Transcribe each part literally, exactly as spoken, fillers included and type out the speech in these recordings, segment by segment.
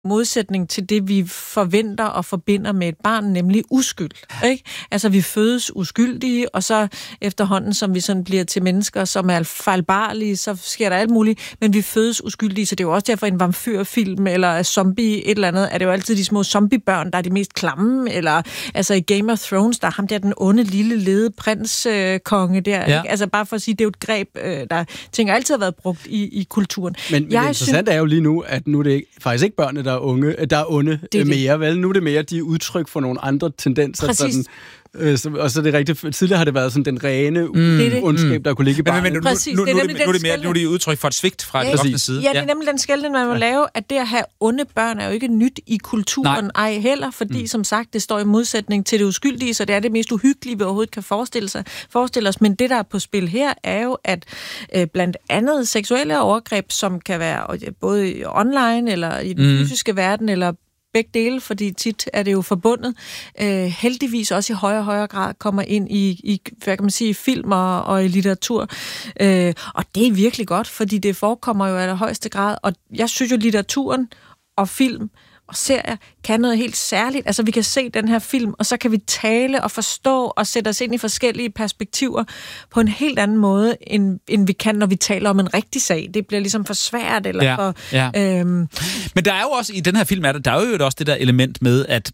modsætning til det, vi forventer og forbinder med et barn, nemlig uskyld. Ikke? Altså, vi fødes uskyldige, og så efterhånden, som vi sådan bliver til mennesker, som er fejlbarlige, så sker der alt muligt, men vi fødes uskyldige, så det er jo også derfor, en vampyrfilm eller zombie et eller andet, er det jo altid de små zombiebørn, der er de mest klamme, eller altså i Game of Thrones, der er ham der den onde, lille, lede prinskonge øh, der. Ja. Ikke? Altså, bare for at sige, det er jo et greb, øh, der tænker altid har været brugt i, i kulturen. Men, men det interessante er jo lige nu, at nu er det faktisk ikke børnene, der er unge, der er onde det, mere, vel? Nu er det mere, de er udtryk for nogle andre tendenser. Sådan, øh, så, og så er det rigtigt, tidligere har det været sådan den rene mm. ondskab, der kunne ligge i barnet. Men, men, nu, Præcis, nu, nu, det er nu, nu, nu, det mere, nu er det udtryk for et svigt fra ja, den voksne side. Ja, det er nemlig den skelnen, man må ja. lave, at det at have onde børn er jo ikke nyt i kulturen, Nej. ej heller, fordi mm. som sagt, det står i modsætning til det uskyldige, så det er det mest uhyggelige, vi overhovedet kan forestille, sig, forestille os. Men det, der er på spil her, er jo, at øh, blandt andet seksuelle overgreb, som kan være både online eller i den mm. fysiske verden, eller begge dele, fordi tit er det jo forbundet, øh, heldigvis også i højere og højere grad kommer ind i, i hvad kan man sige, film og, og i litteratur. Øh, og det er virkelig godt, fordi det forekommer jo i allerhøjeste grad, og jeg synes jo, litteraturen og film og serier kan noget helt særligt. Altså, vi kan se den her film, og så kan vi tale og forstå og sætte os ind i forskellige perspektiver på en helt anden måde, end, end vi kan, når vi taler om en rigtig sag. Det bliver ligesom for svært, eller ja, for... Ja. Øhm, Men der er jo også, i den her film, er der, der er jo også det der element med, at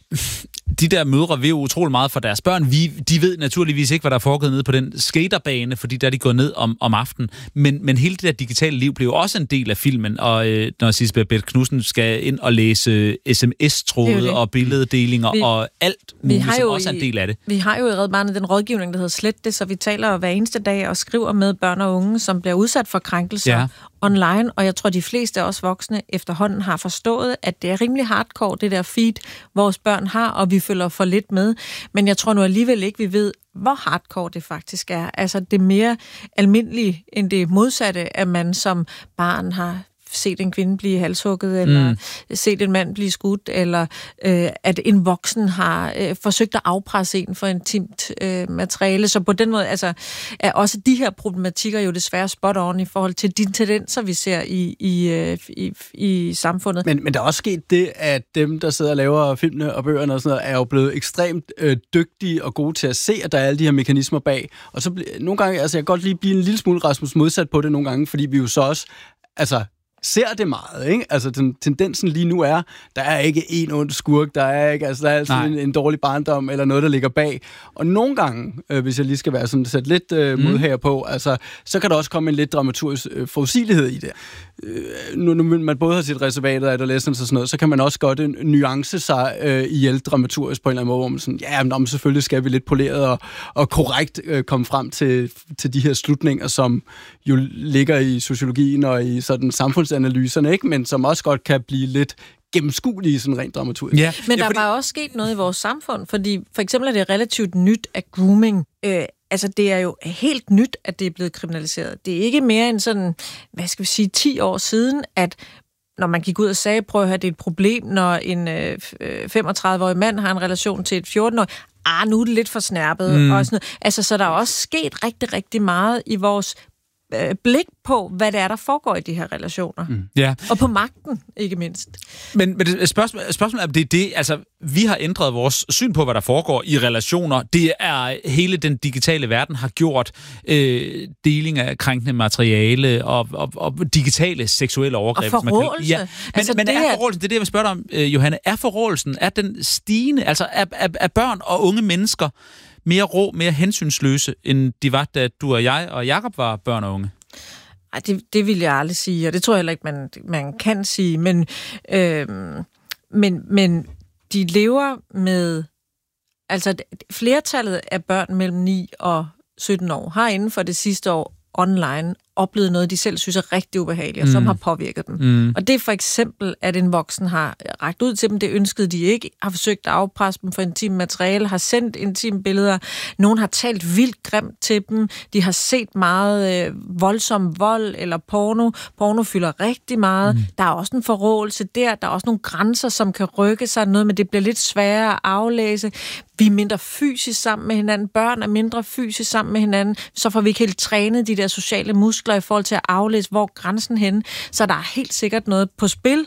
de der mødre ved jo utrolig meget for deres børn. Vi, de ved naturligvis ikke, hvad der er foregået nede på den skaterbane, fordi der er de gået ned om, om aftenen. Men, men hele det der digitale liv bliver jo også en del af filmen, og øh, når Sisbeth Beth Knudsen skal ind og læse sms-tråde og billeddelinger vi, og alt muligt, som også er en del af det. Vi har jo i Red Barnet den rådgivning, der hedder Slet det, så vi taler hver eneste dag og skriver med børn og unge, som bliver udsat for krænkelser ja. online, og jeg tror, de fleste af os voksne efterhånden har forstået, at det er rimelig hardcore, det der feed, vores børn har, og vi følger for lidt med. Men jeg tror nu alligevel ikke, vi ved, hvor hardcore det faktisk er. Altså, det er mere almindeligt end det modsatte, at man som barn har set en kvinde blive halshugget, eller mm. set en mand blive skudt, eller øh, at en voksen har øh, forsøgt at afpresse en for intimt øh, materiale. Så på den måde altså, er også de her problematikker jo desværre spot on i forhold til de tendenser, vi ser i, i, øh, i, i samfundet. Men, men der er også sket det, at dem, der sidder og laver filmene og bøgerne og sådan noget, er jo blevet ekstremt øh, dygtige og gode til at se, at der er alle de her mekanismer bag. Og så ble, nogle gange, altså jeg kan godt lige blive en lille smule Rasmus modsat på det nogle gange, fordi vi jo så også, altså ser det meget, ikke? Altså, den, tendensen lige nu er, der er ikke en ond skurk, der er ikke, altså, der er altid en, en dårlig barndom, eller noget, der ligger bag. Og nogle gange, øh, hvis jeg lige skal være sådan sat lidt øh, mod her på, altså, så kan der også komme en lidt dramaturgisk øh, forudsigelighed i det. Øh, nu, nu man både har set reservatet af adolescence og sådan noget, så kan man også godt en nuance sig øh, ihjel dramaturgisk på en eller anden måde, hvor man sådan, ja, men om, selvfølgelig skal vi lidt poleret og, og korrekt øh, komme frem til, til de her slutninger, som jo ligger i sociologien og i sådan samfundsanalyserne, ikke? Men som også godt kan blive lidt gennemskuelige, sådan rent dramaturgisk. Ja. Men der ja, fordi... var også sket noget i vores samfund, fordi for eksempel er det relativt nyt, at grooming, øh, altså det er jo helt nyt, at det er blevet kriminaliseret. Det er ikke mere end sådan, hvad skal vi sige, ti år siden, at når man gik ud og sagde, prøv at høre, det er et problem, når en øh, femogtredive-årig mand har en relation til et fjorten-årig, ah, nu er det lidt for snærpet, mm. og sådan noget. Altså, så der er også sket rigtig, rigtig meget i vores blik på, hvad det er, der foregår i de her relationer. Mm. Ja. Og på magten, ikke mindst. Men, men spørgsmålet spørgsmål er, det er det, altså, vi har ændret vores syn på, hvad der foregår i relationer. Det er, hele den digitale verden har gjort øh, deling af krænkende materiale og, og, og digitale seksuelle overgreb. Og forrådelse. Ja. Men, altså, men det er forrådelsen, det er det, jeg vil spørge dig om, øh, Johanne. Er forrådelsen, er den stigende? Altså, er, er, er børn og unge mennesker mere rå, mere hensynsløse, end de var, da du og jeg og Jakob var børn og unge? Ej, det, det vil jeg aldrig sige, og det tror jeg heller ikke, man, man kan sige. Men, øh, men, men de lever med... Altså, flertallet af børn mellem ni og sytten år har inden for det sidste år online oplevet noget, de selv synes er rigtig ubehageligt, og mm. som har påvirket dem. Mm. Og det er for eksempel, at en voksen har rakt ud til dem, det ønskede de ikke, har forsøgt at afpresse dem for intimt materiale, har sendt intime billeder, nogen har talt vildt grimt til dem, de har set meget øh, voldsom vold eller porno. Porno fylder rigtig meget. Mm. Der er også en forrådelse der, der er også nogle grænser, som kan rykke sig noget, men det bliver lidt sværere at aflæse. Vi er mindre fysisk sammen med hinanden, børn er mindre fysisk sammen med hinanden, så får vi ikke helt trænet de der sociale muskler i forhold til at aflæse, hvor grænsen henne. Så der er helt sikkert noget på spil,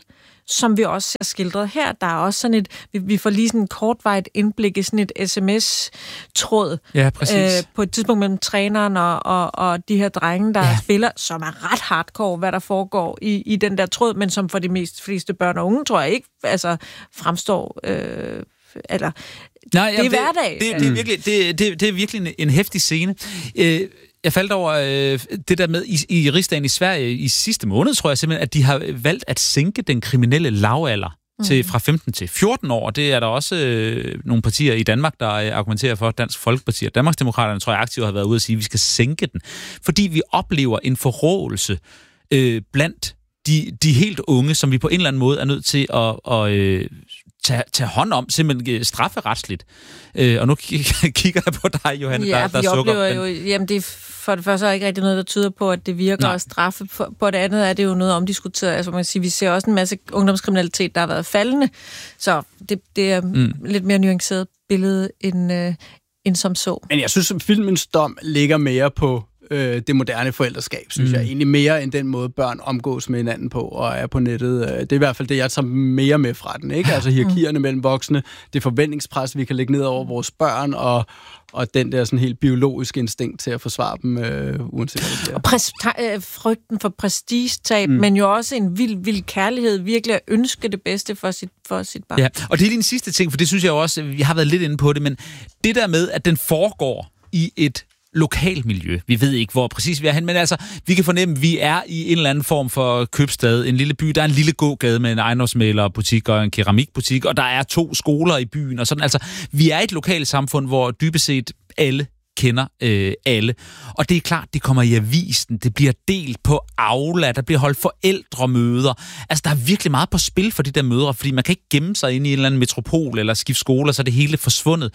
som vi også ser skildret her. Der er også sådan et, vi, vi får lige sådan et kortvarigt indblik i sådan et sms-tråd. Ja, præcis. Øh, på et tidspunkt mellem træneren og, og, og de her drenge, der ja. spiller, som er ret hardcore, hvad der foregår i, i den der tråd, men som for de mest fleste børn og unge, tror jeg ikke, altså fremstår... Øh, eller Nej, det er hverdag. Det, det, det, er virkelig, det, det, det er virkelig en, en heftig scene. Øh, jeg faldt over øh, det der med i, i Rigsdagen i Sverige i sidste måned, tror jeg simpelthen, at de har valgt at sænke den kriminelle lavalder mm. til fra femten til fjorten år. Det er der også øh, nogle partier i Danmark, der argumenterer for. Dansk Folkeparti og Danmarksdemokraterne, tror jeg aktivt har været ude at sige, at vi skal sænke den. Fordi vi oplever en forrådelse øh, blandt de, de helt unge, som vi på en eller anden måde er nødt til at... at øh, Tage, tage hånd om, simpelthen strafferetsligt. Øh, og nu kigger jeg på dig, Johanne, ja, der, der vi sukker. oplever jo, jamen det er for det første ikke rigtig noget, der tyder på, at det virker Nej. at straffe. For, på det andet er det jo noget omdiskuteret. Altså man kan sige, vi ser også en masse ungdomskriminalitet, der har været faldende. Så det, det er mm. lidt mere nuanceret billede end, øh, end som så. Men jeg synes, at filmens dom ligger mere på øh, det moderne forældreskab, synes mm. jeg. Egentlig mere end den måde, børn omgås med hinanden på og er på nettet. Det er i hvert fald det, jeg tager mere med fra den. Ikke? Altså hierarkierne mm. mellem voksne, det forventningspres, vi kan lægge ned over vores børn, og, og den der sådan helt biologiske instinkt til at forsvare dem, øh, uanset hvad det er. Og præst- øh, frygten for prestigetab, mm. men jo også en vild, vild kærlighed, virkelig at ønske det bedste for sit, for sit barn. Ja, og det er din sidste ting, for det synes jeg også, vi har været lidt inde på det, men det der med, at den foregår i et lokalmiljø. Vi ved ikke, hvor præcis vi er hen, men altså, vi kan fornemme, at vi er i en eller anden form for købstad, en lille by. Der er en lille gågade med en ejendomsmæglerbutik og en keramikbutik, og der er to skoler i byen, og sådan. Altså, vi er et lokalt samfund, hvor dybest set alle kender øh, alle. Og det er klart, det kommer i avisen, det bliver delt på Aula, der bliver holdt forældremøder. Altså, der er virkelig meget på spil for de der mødre, fordi man kan ikke gemme sig inde i en eller anden metropol eller skifte skoler, så er det hele forsvundet.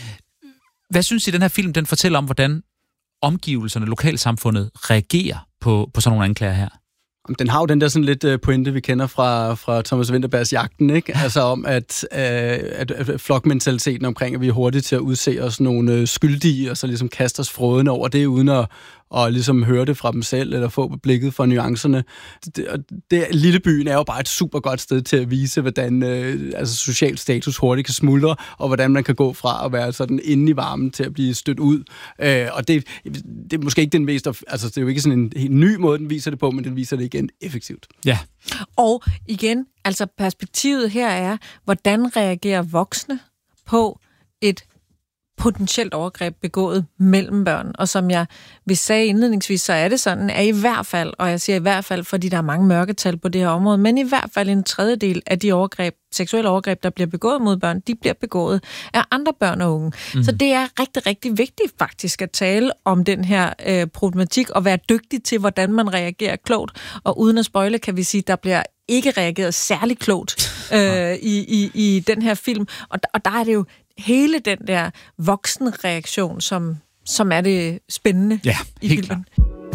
Hvad synes I, den her film, den fortæller om, hvordan omgivelserne, lokalsamfundet reagerer på, på sådan nogle anklager her? Den har jo den der sådan lidt pointe, vi kender fra, fra Thomas Vinterbergs Jagten, ikke? Altså om, at, at, at flokmentaliteten omkring, at vi er hurtige til at udse os nogle skyldige, og så ligesom kaste os frådende over det, uden at og ligesom høre det fra dem selv, eller få blikket for nuancerne. Det, det, Lillebyen er jo bare et super godt sted til at vise, hvordan øh, altså social status hurtigt kan smuldre, og hvordan man kan gå fra at være sådan inde i varmen til at blive stødt ud. Øh, og det, det er måske ikke den mest... Altså, det er jo ikke sådan en helt ny måde, den viser det på, men den viser det igen effektivt. Ja. Og igen, altså perspektivet her er, hvordan reagerer voksne på et potentielt overgreb begået mellem børn. Og som jeg vil sige indledningsvis, så er det sådan, at i hvert fald, og jeg siger i hvert fald, fordi der er mange mørketal på det her område, men i hvert fald en tredjedel af de overgreb, seksuelle overgreb, der bliver begået mod børn, de bliver begået af andre børn og unge. Mm. Så det er rigtig, rigtig vigtigt faktisk at tale om den her øh, problematik, og være dygtig til, hvordan man reagerer klogt. Og uden at spoile, kan vi sige, der bliver ikke reageret særlig klogt øh, i, i, i den her film. Og, og der er det jo hele den der voksenreaktion, som, som er det spændende ja, i filmen. Klart.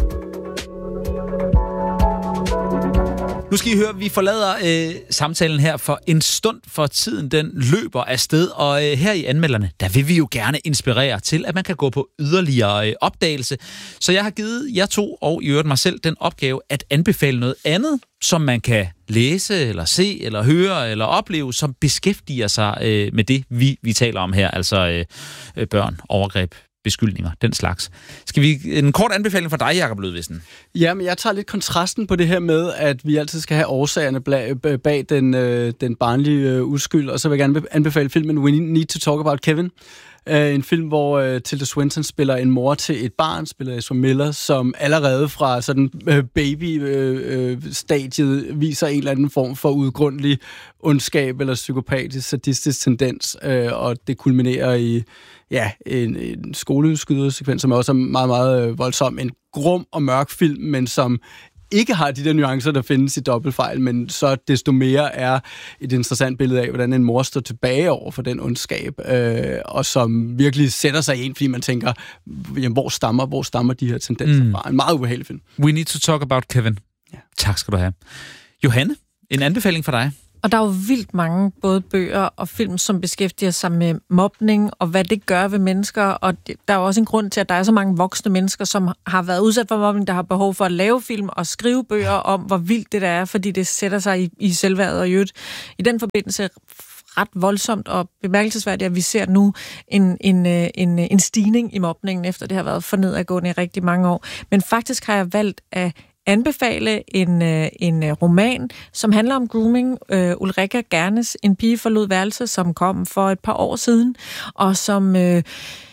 Nu skal I høre, vi forlader øh, samtalen her for en stund, for tiden den løber afsted, og øh, her i Anmelderne, der vil vi jo gerne inspirere til, at man kan gå på yderligere øh, opdagelse. Så jeg har givet jer to, og i øvrigt mig selv, den opgave at anbefale noget andet, som man kan læse, eller se, eller høre, eller opleve, som beskæftiger sig øh, med det, vi, vi taler om her, altså øh, børn, overgreb, beskyldninger, den slags. Skal vi en kort anbefaling for dig, Jakob Ludvigsen? Jamen, jeg tager lidt kontrasten på det her med, at vi altid skal have årsagerne bag den, øh, den barnlige uskyld, og så vil jeg gerne anbefale filmen We Need to Talk About Kevin. Uh, en film, hvor uh, Tilda Swinton spiller en mor til et barn, spiller Ezra Miller, som allerede fra sådan uh, baby-stadiet uh, viser en eller anden form for udgrundelig ondskab eller psykopatisk, sadistisk tendens, uh, og det kulminerer i ja, en, en skoleudskydersekvens, som er også meget, meget uh, voldsom. En grum og mørk film, men som ikke har de der nuancer, der findes i Dobbeltfejl, men så desto mere er et interessant billede af, hvordan en mor står tilbage over for den ondskab, øh, og som virkelig sætter sig i en, fordi man tænker, jamen, hvor stammer, hvor stammer de her tendenser mm. fra? En meget ubehagelig film. We Need to Talk About Kevin. Ja. Tak skal du have. Johanne, en anbefaling for dig? Og der er jo vildt mange både bøger og film, som beskæftiger sig med mobning og hvad det gør ved mennesker. Og det, der er jo også en grund til, at der er så mange voksne mennesker, som har været udsat for mobning, der har behov for at lave film og skrive bøger om, hvor vildt det der er, fordi det sætter sig i, i selvværdet og i øvrigt. I den forbindelse ret voldsomt og bemærkelsesværdigt, at vi ser nu en, en, en, en stigning i mobningen, efter det har været for nedadgående i rigtig mange år. Men faktisk har jeg valgt at anbefale en, en roman, som handler om grooming. Uh, Ulrika Gernes, En pige forlod værelse, som kom for et par år siden, og som uh,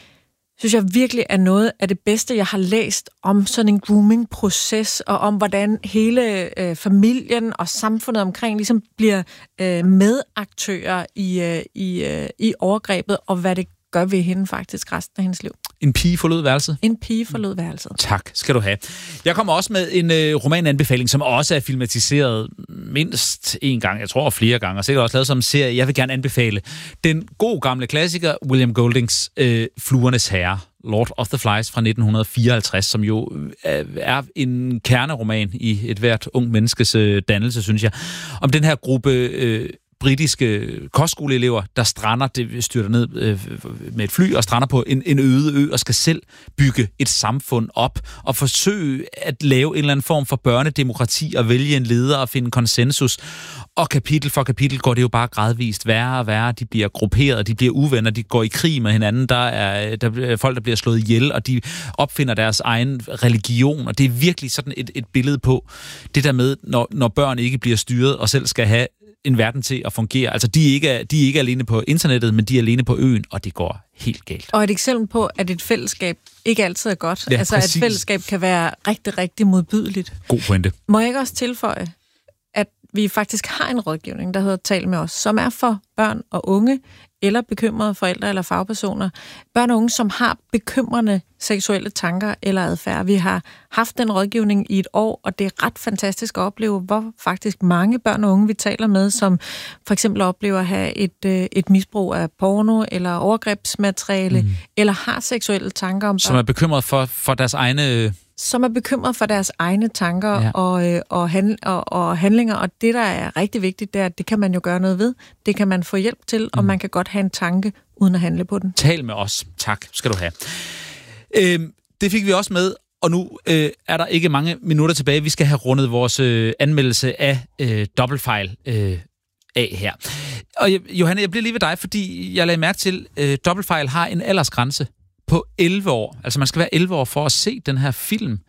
synes jeg virkelig er noget af det bedste, jeg har læst om sådan en grooming-proces, og om hvordan hele uh, familien og samfundet omkring ligesom bliver uh, medaktører i, uh, i, uh, i overgrebet, og hvad det gør ved hende faktisk resten af hendes liv. En pige forlod værelset? En pige forlod værelset. Tak skal du have. Jeg kommer også med en øh, romananbefaling, som også er filmatiseret mindst en gang, jeg tror flere gange, og sikkert også lavet som en serie. Jeg vil gerne anbefale den gode gamle klassiker, William Goldings øh, Fluernes Herre, Lord of the Flies fra nitten fireoghalvtreds, som jo er en kerneroman i et hvert ung menneskes øh, dannelse, synes jeg. Om den her gruppe øh, britiske kostskoleelever, der strander, det styrter ned øh, med et fly og strander på en, en øde ø og skal selv bygge et samfund op og forsøge at lave en eller anden form for børnedemokrati og vælge en leder og finde konsensus. Og kapitel for kapitel går det jo bare gradvist værre og værre. De bliver grupperet, de bliver uvenner, de går i krig med hinanden. Der er, der er folk, der bliver slået ihjel, og de opfinder deres egen religion. Og det er virkelig sådan et, et billede på det der med, når, når børn ikke bliver styret og selv skal have en verden til at fungere. Altså, de er, ikke, de er ikke alene på internettet, men de er alene på øen, og det går helt galt. Og et eksempel på, at et fællesskab ikke altid er godt. Ja, altså, præcis. at et fællesskab kan være rigtig, rigtig modbydeligt. God pointe. Må jeg ikke også tilføje, at vi faktisk har en rådgivning, der hedder Tal med os, som er for børn og unge, eller bekymrede forældre eller fagpersoner. Børn og unge, som har bekymrende seksuelle tanker eller adfærd. Vi har haft den rådgivning i et år, og det er ret fantastisk at opleve, hvor faktisk mange børn og unge, vi taler med, som for eksempel oplever at have et, et misbrug af porno eller overgrebsmateriale, mm. eller har seksuelle tanker om børn. Som er bekymret for, for deres egne... Som er bekymret for deres egne tanker ja. og, øh, og, handl- og, og handlinger, og det, der er rigtig vigtigt, det er, at det kan man jo gøre noget ved. Det kan man få hjælp til, og mm. man kan godt have en tanke, uden at handle på den. Tal med os. Tak skal du have. Øh, det fik vi også med, og nu øh, er der ikke mange minutter tilbage. Vi skal have rundet vores øh, anmeldelse af øh, dobbeltfejl øh, af her. Og Johanne, jeg bliver lige ved dig, fordi jeg lagde mærke til, at øh, dobbeltfejl har en aldersgrænse på elleve år. Altså man skal være elleve år for at se den her film.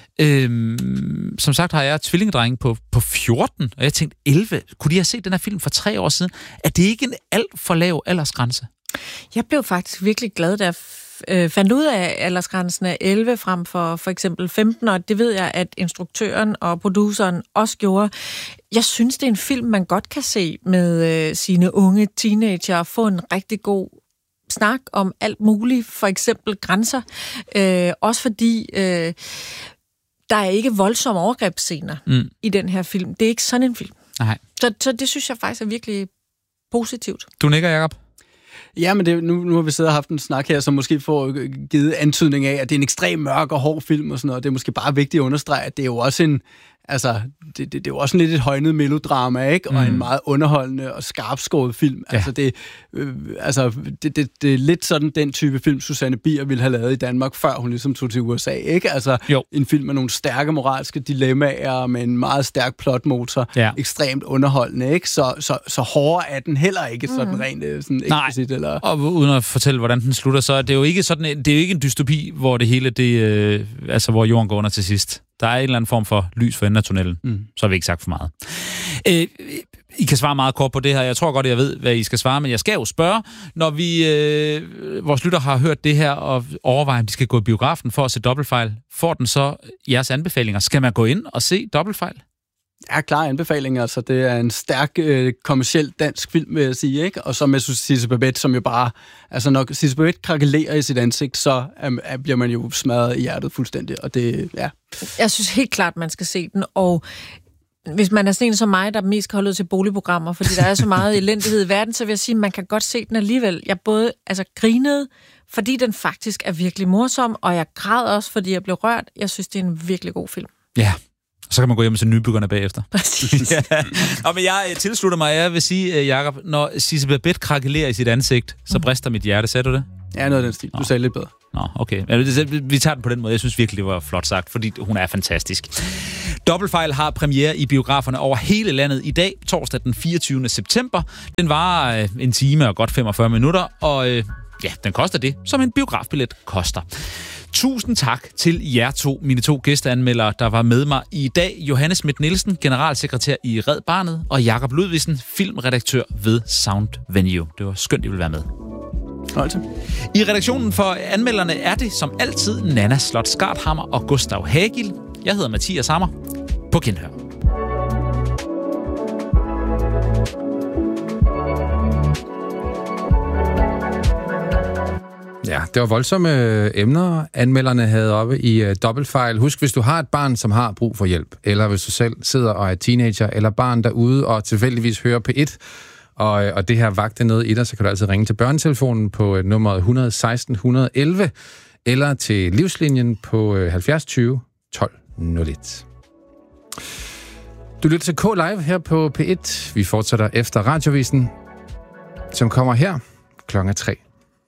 Øhm, som sagt har jeg tvillingedreng på, på fjorten, og jeg tænkte elleve. Kunne de have set den her film for tre år siden? Er det ikke en alt for lav aldersgrænse? Jeg blev faktisk virkelig glad, da jeg øh, fandt ud af, at aldersgrænsen er elleve frem for for eksempel femten, og det ved jeg, at instruktøren og produceren også gjorde. Jeg synes, det er en film, man godt kan se med øh, sine unge teenager og få en rigtig god snak om alt muligt, for eksempel grænser. Øh, også fordi øh, der er ikke voldsomme overgrebsscener mm. i den her film. Det er ikke sådan en film. Nej. Så, så det synes jeg faktisk er virkelig positivt. Du nikker, Jacob? Ja, men det, nu, nu har vi siddet og haft en snak her, som måske får givet antydning af, at det er en ekstrem mørk og hård film og sådan noget. Det er måske bare vigtigt at understrege, at det er jo også en... Altså, det, det, det er jo også lidt et højnet melodrama, ikke? Og mm. en meget underholdende og skarpskåret film. Ja. Altså, det, øh, altså det, det, det er lidt sådan den type film, Susanne Bier ville have lavet i Danmark, før hun ligesom tog til U S A, ikke? Altså, jo. En film med nogle stærke moralske dilemmaer, med en meget stærk plotmotor, ja. Ekstremt underholdende, ikke? Så, så, så hårdere er den heller ikke sådan mm. rent sådan eksplicit. Eller... og uden at fortælle, hvordan den slutter, så er det jo ikke sådan, det er jo ikke en dystopi, hvor det hele, det, øh, altså, hvor jorden går under til sidst. Der er en eller anden form for lys for enden af tunnelen. Mm. Så har vi ikke sagt for meget. Øh, I kan svare meget kort på det her. Jeg tror godt, jeg ved, hvad I skal svare, men jeg skal jo spørge, når vi, øh, vores lytter har hørt det her og overvejer, om de skal gå i biografen for at se dobbeltfejl. Får den så jeres anbefalinger? Skal man gå ind og se dobbeltfejl? Ja, klare anbefalinger. Altså, det er en stærk øh, kommerciel dansk film, vil jeg sige, ikke? Og så med Sidse Babett, som jo bare... Altså, når Sidse Babett krakelerer i sit ansigt, så er, bliver man jo smadret i hjertet fuldstændig, og det... Ja. Jeg synes helt klart, man skal se den, og hvis man er sådan en som mig, der mest kan holde ud til boligprogrammer, fordi der er så meget elendighed i verden, så vil jeg sige, at man kan godt se den alligevel. Jeg både altså, grinede, fordi den faktisk er virkelig morsom, og jeg græd også, fordi jeg blev rørt. Jeg synes, det er en virkelig god film. Ja. Så kan man gå hjem til nybyggerne bagefter. Præcis. Ja. Og men jeg tilslutter mig, jeg vil sige, Jacob, når Sisse Babette krakelerer i sit ansigt, så brister mit hjerte. Sagde du det? Ja, noget af den stil. Du sagde lidt bedre. Nå, okay. Vi tager den på den måde. Jeg synes virkelig, det var flot sagt, fordi hun er fantastisk. Dobbeltfejl har premiere i biograferne over hele landet i dag, torsdag den fireogtyvende september. Den varer øh, en time og godt femogfyrre minutter, og øh, ja, den koster det, som en biografbillet koster. Tusind tak til jer to, mine to gæsteanmeldere, der var med mig i dag. Johannes Schmidt Nielsen, generalsekretær i Red Barnet, og Jakob Ludvigsen, filmredaktør ved Sound Venue. Det var skønt, I ville være med. Altså. I redaktionen for anmelderne er det som altid Nana Slot Skarthammer og Gustav Hagil. Jeg hedder Mathias Hammer. På genhør. Ja, det var voldsomme emner, anmelderne havde oppe i uh, dobbeltfejl. Husk, hvis du har et barn, som har brug for hjælp, eller hvis du selv sidder og er teenager, eller barn derude og tilfældigvis hører P et, og, og det her vagte noget i dig, så kan du altid ringe til børnetelefonen på uh, nummeret et hundrede og seksten et hundrede og elleve, eller til Livslinjen på uh, halvfjerds tyve tolv nul et. Du lytter til K-Live her på P et. Vi fortsætter efter radiovisen, som kommer her klokken tre.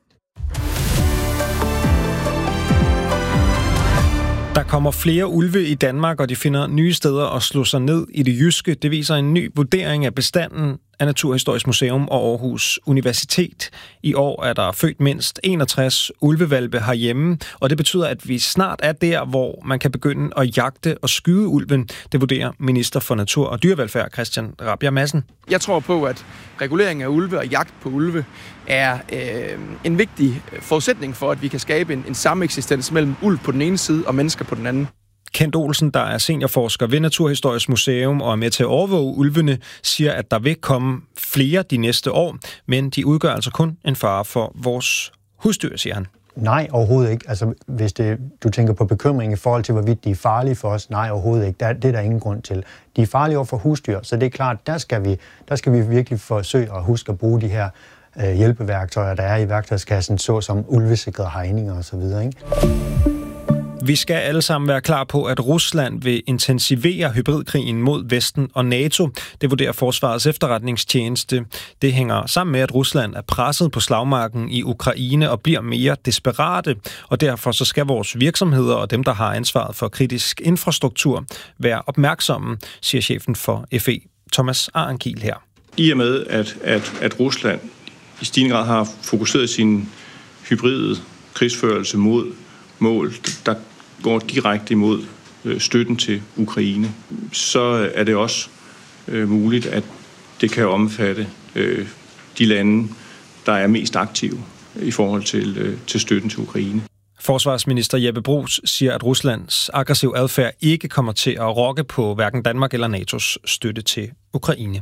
Der kommer flere ulve i Danmark, og de finder nye steder at slå sig ned i det jyske. Det viser en ny vurdering af bestanden af Naturhistorisk Museum og Aarhus Universitet. I år er der født mindst enogtres ulvevalpe herhjemme, og det betyder, at vi snart er der, hvor man kan begynde at jagte og skyde ulven. Det vurderer minister for Natur og Dyrevelfærd, Christian Rabjerg Madsen. Jeg tror på, at regulering af ulve og jagt på ulve er øh, en vigtig forudsætning for, at vi kan skabe en, en sameksistens mellem ulv på den ene side og mennesker på den anden. Kent Olsen, der er seniorforsker ved Naturhistorisk Museum og er med til at overvåge ulvene, siger, at der vil komme flere de næste år, men de udgør altså kun en fare for vores husdyr, siger han. Nej, overhovedet ikke. Altså, hvis det, du tænker på bekymring i forhold til, hvorvidt de er farlige for os, nej, overhovedet ikke. Der, det er der ingen grund til. De er farlige over for husdyr, så det er klart, der skal vi, der skal vi virkelig forsøge at huske at bruge de her øh, hjælpeværktøjer, der er i værktøjskassen, såsom ulvesikrede hegninger osv., ikke? Vi skal alle sammen være klar på, at Rusland vil intensivere hybridkrigen mod Vesten og NATO. Det vurderer Forsvarets efterretningstjeneste. Det hænger sammen med, at Rusland er presset på slagmarken i Ukraine og bliver mere desperate. Og derfor så skal vores virksomheder og dem, der har ansvaret for kritisk infrastruktur, være opmærksomme, siger chefen for F E, Thomas Arenkiel her. I og med, at, at, at Rusland i stigende grad har fokuseret sin hybride krigsførelse mod mål, der går direkte imod støtten til Ukraine, så er det også øh, muligt, at det kan omfatte øh, de lande, der er mest aktive i forhold til, øh, til støtten til Ukraine. Forsvarsminister Jeppe Bruus siger, at Ruslands aggressiv adfærd ikke kommer til at rokke på hverken Danmark eller N A T O's støtte til Ukraine.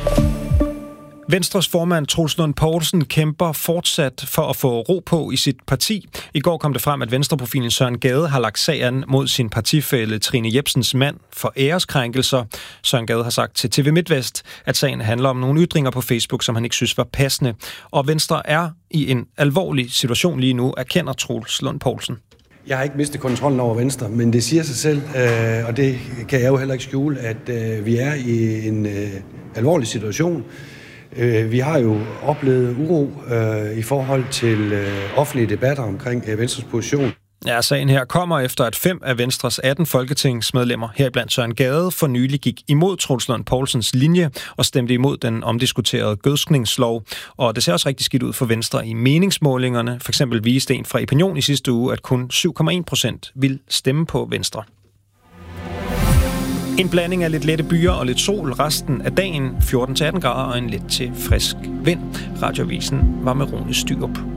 Venstres formand Troels Lund Poulsen kæmper fortsat for at få ro på i sit parti. I går kom det frem, at Venstreprofilen Søren Gade har lagt sagen mod sin partifælle Trine Jepsens mand for æreskrænkelser. Søren Gade har sagt til T V MidtVest, at sagen handler om nogle ytringer på Facebook, som han ikke synes var passende. Og Venstre er i en alvorlig situation lige nu, erkender Troels Lund Poulsen. Jeg har ikke mistet kontrollen over Venstre, men det siger sig selv, øh, og det kan jeg jo heller ikke skjule, at øh, vi er i en øh, alvorlig situation. Vi har jo oplevet uro øh, i forhold til øh, offentlige debatter omkring øh, Venstres position. Ja, sagen her kommer efter, at fem af Venstres atten folketingsmedlemmer, heriblandt Søren Gade, for nylig gik imod Troels Lund Poulsens linje og stemte imod den omdiskuterede gødskningslov. Og det ser også rigtig skidt ud for Venstre i meningsmålingerne. For eksempel viste en fra Opinion i sidste uge, at kun syv komma en procent vil stemme på Venstre. En blanding af lidt lette byer og lidt sol resten af dagen, fjorten til atten grader og en lidt til frisk vind. Radioavisen var med Rune Styrup.